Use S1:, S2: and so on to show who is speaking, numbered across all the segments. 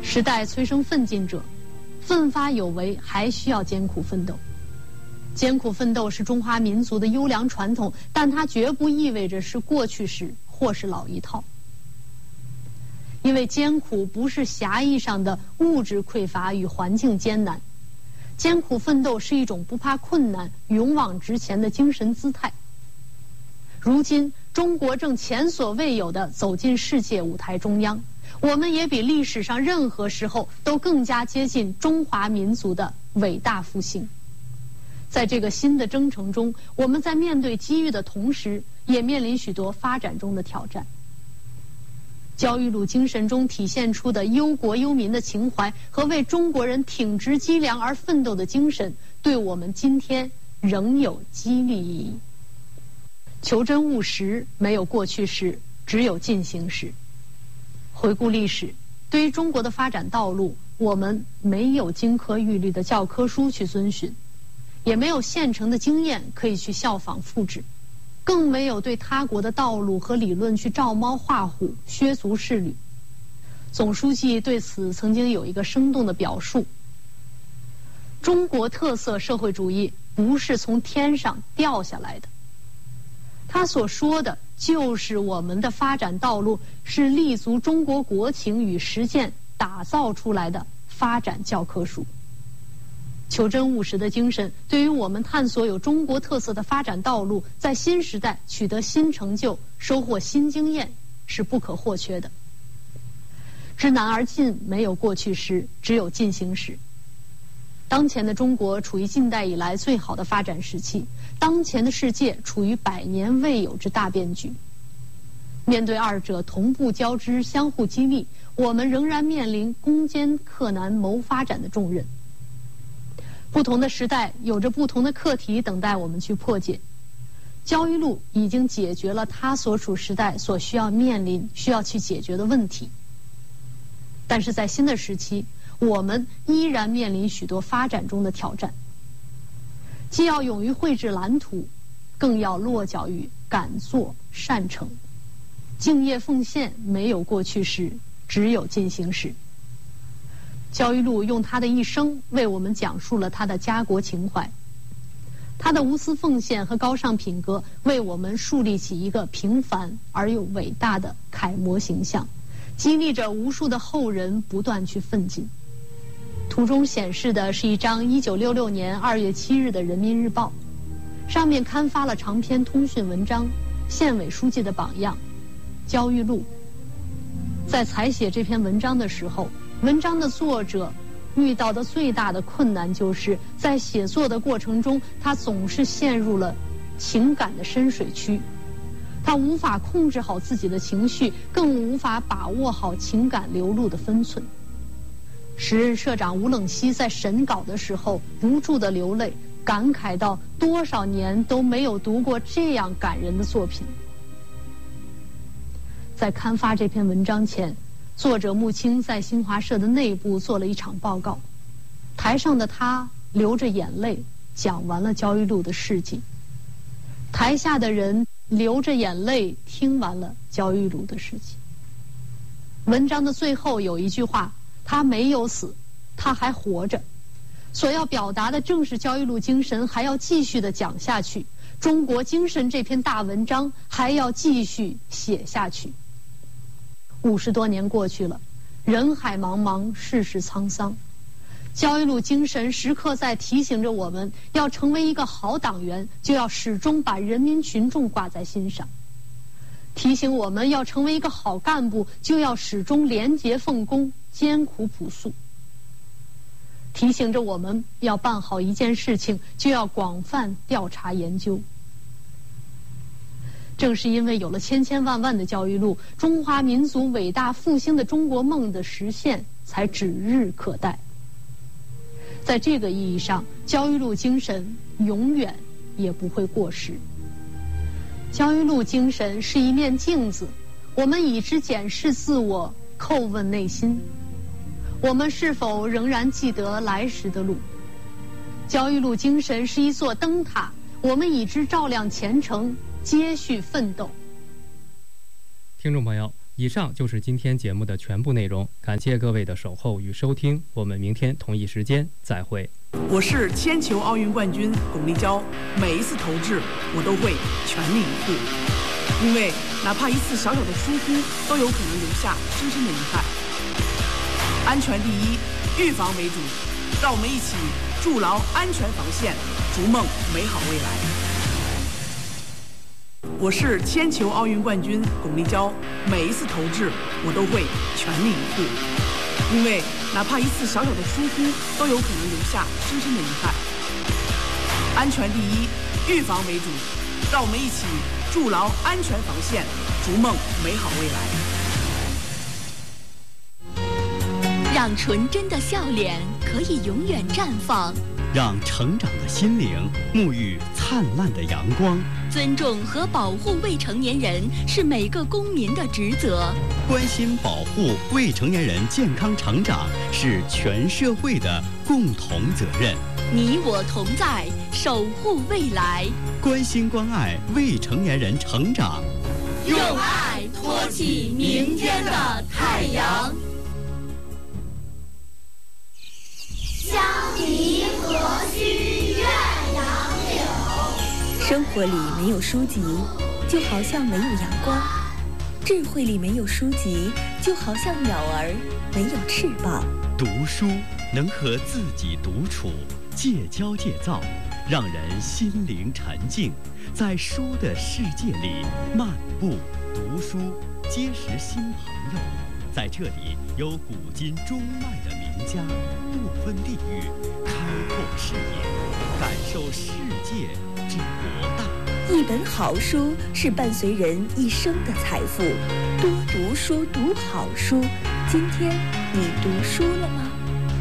S1: 时代催生奋进者，奋发有为还需要艰苦奋斗。艰苦奋斗是中华民族的优良传统，但它绝不意味着是过去式或是老一套。因为艰苦不是狭义上的物质匮乏与环境艰难，艰苦奋斗是一种不怕困难、勇往直前的精神姿态。如今，中国正前所未有地走进世界舞台中央，我们也比历史上任何时候都更加接近中华民族的伟大复兴。在这个新的征程中，我们在面对机遇的同时，也面临许多发展中的挑战。焦裕禄精神中体现出的忧国忧民的情怀和为中国人挺直脊梁而奋斗的精神，对我们今天仍有激励意义。求真务实，没有过去时，只有进行时。回顾历史，对于中国的发展道路，我们没有金科玉律的教科书去遵循，也没有现成的经验可以去效仿复制，更没有对他国的道路和理论去照猫画虎、削足适履。总书记对此曾经有一个生动的表述：中国特色社会主义不是从天上掉下来的。他所说的就是我们的发展道路是立足中国国情与实践打造出来的发展教科书。求真务实的精神，对于我们探索有中国特色的发展道路，在新时代取得新成就、收获新经验是不可或缺的。知难而进，没有过去时，只有进行时。当前的中国处于近代以来最好的发展时期，当前的世界处于百年未有之大变局。面对二者同步交织、相互激励，我们仍然面临攻坚克难、谋发展的重任。不同的时代有着不同的课题等待我们去破解。焦裕禄已经解决了他所处时代所需要面临、需要去解决的问题。但是在新的时期，我们依然面临许多发展中的挑战，既要勇于绘制蓝图，更要落脚于敢做善成。敬业奉献没有过去时，只有进行时。焦裕禄用他的一生为我们讲述了他的家国情怀，他的无私奉献和高尚品格为我们树立起一个平凡而又伟大的楷模形象，激励着无数的后人不断去奋进。图中显示的是一张1966年2月7日的《人民日报》，上面刊发了长篇通讯文章《县委书记的榜样》焦裕禄。在采写这篇文章的时候，文章的作者遇到的最大的困难就是在写作的过程中，他总是陷入了情感的深水区，他无法控制好自己的情绪，更无法把握好情感流露的分寸。时任社长吴冷西在审稿的时候不住地流泪，感慨到多少年都没有读过这样感人的作品。在刊发这篇文章前，作者穆青在新华社的内部做了一场报告，台上的他流着眼泪讲完了焦裕禄的事迹，台下的人流着眼泪听完了焦裕禄的事迹。文章的最后有一句话，他没有死，他还活着，所要表达的正是焦裕禄精神还要继续的讲下去，中国精神这篇大文章还要继续写下去。50多年过去了，人海茫茫，世事沧桑，焦裕禄精神时刻在提醒着我们，要成为一个好党员，就要始终把人民群众挂在心上；提醒我们要成为一个好干部，就要始终廉洁奉公、艰苦朴素；提醒着我们要办好一件事情，就要广泛调查研究。正是因为有了千千万万的焦裕禄，中华民族伟大复兴的中国梦的实现才指日可待。在这个意义上，焦裕禄精神永远也不会过时。焦裕禄精神是一面镜子，我们以之检视自我，叩问内心。我们是否仍然记得来时的路？焦裕禄精神是一座灯塔，我们以之照亮前程，接续奋斗。
S2: 听众朋友，以上就是今天节目的全部内容。 感谢各位的守候与收听，我们明天同一时间再会。
S3: 我是铅球奥运冠军巩立姣，每一次投掷我都会全力以赴，因为哪怕一次小小的疏忽都有可能留下深深的遗憾。安全第一，预防为主，让我们一起筑牢安全防线，逐梦美好未来。我是铅球奥运冠军巩立姣，每一次投掷我都会全力以赴，因为哪怕一次小小的疏忽都有可能留下深深的遗憾。安全第一，预防为主，让我们一起筑牢安全防线，逐梦美好未来。
S4: 让纯真的笑脸可以永远绽放，
S5: 让成长的心灵沐浴灿烂的阳光。
S4: 尊重和保护未成年人是每个公民的职责，
S5: 关心保护未成年人健康成长是全社会的共同责任。
S4: 你我同在，守护未来，
S5: 关心关爱未成年人成长，
S4: 用爱托起明天的太阳。
S6: 香梨何须怨杨柳。
S7: 生活里没有书籍，就好像没有阳光；智慧里没有书籍，就好像鸟儿没有翅膀。
S5: 读书能和自己独处，戒骄戒躁，让人心灵沉静，在书的世界里漫步读书，结识新朋友。在这里有古今中外的名家，不分地域，开阔视野，感受世界之博大。
S7: 一本好书是伴随人一生的财富，多读书，读好书。今天你读书了吗？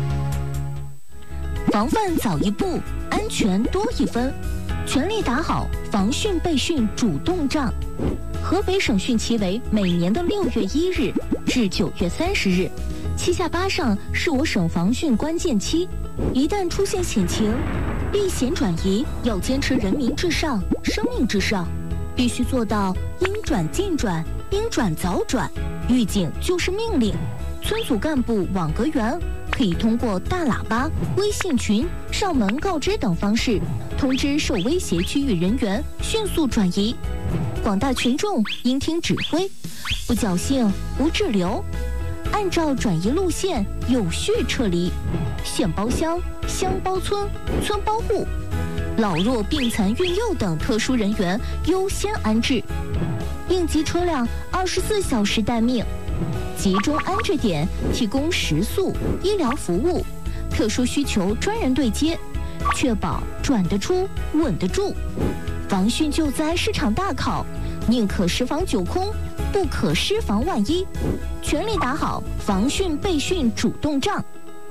S8: 防范早一步，安全多一分，全力打好防汛备汛主动仗。河北省汛期为每年的6月1日至9月30日，7下8上是我省防汛关键期。一旦出现险情，避险转移要坚持人民至上、生命至上，必须做到应转尽转、应转早转。预警就是命令，村组干部网格员可以通过大喇叭、微信群、上门告知等方式，通知受威胁区域人员迅速转移。广大群众应听指挥，不侥幸不滞留，按照转移路线有序撤离。县包乡、乡包村、村包户，老弱病残孕幼等特殊人员优先安置。应急车辆24小时待命，集中安置点提供食宿、医疗服务，特殊需求专人对接，确保转得出、稳得住。防汛救灾是场大考，宁可十防九空，不可失防万一，全力打好防汛备汛主动仗。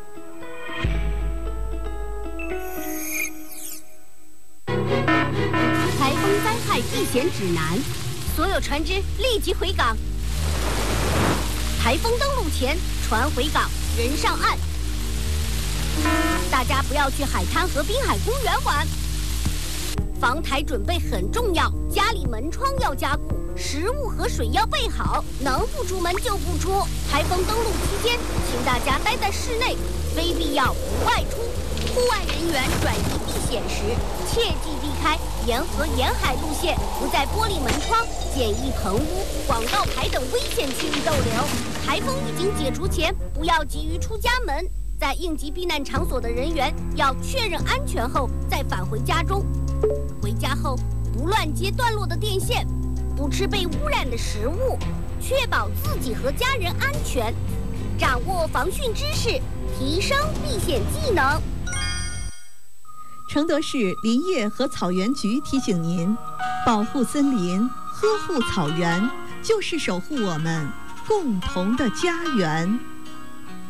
S9: 台风灾害避险指南，所有船只立即回港。台风登陆前，船回港，人上岸。大家不要去海滩和滨海公园玩。防台准备很重要，家里门窗要加固，食物和水要备好，能不出门就不出。台风登陆期间，请大家待在室内，非必要不外出。户外人员转移避险时，切忌避开沿河沿海路线，不在玻璃门窗、简易棚屋、广告牌等危险区域逗留。台风预警解除前，不要急于出家门。在应急避难场所的人员要确认安全后再返回家中。回家后不乱接断落的电线，不吃被污染的食物，确保自己和家人安全，掌握防汛知识，提升避险技能。
S10: 承德市林业和草原局提醒您，保护森林，呵护草原，就是守护我们共同的家园。